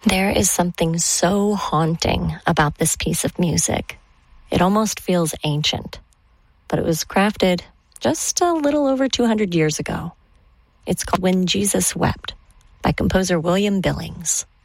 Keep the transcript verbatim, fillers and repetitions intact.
There is something so haunting about this piece of music. It almost feels ancient, but it was crafted just a little over two hundred years ago. It's called When Jesus Wept by composer William Billings.